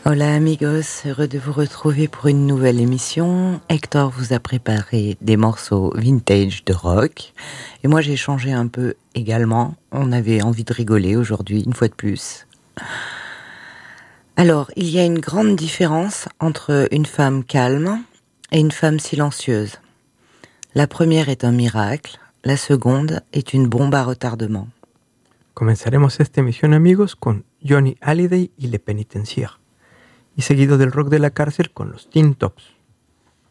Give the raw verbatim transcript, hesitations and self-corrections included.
Hola amigos, heureux de vous retrouver pour une nouvelle émission. Hector vous a préparé des morceaux vintage de rock et moi j'ai changé un peu également. On avait envie de rigoler aujourd'hui, une fois de plus. Alors, il y a une grande différence entre une femme calme et une femme silencieuse. La première est un miracle, la seconde est une bombe à retardement. Comenzaremos esta emisión, amigos, con Johnny Hallyday y Le Penitencier, y seguido del rock de la cárcel con los Teen Tops.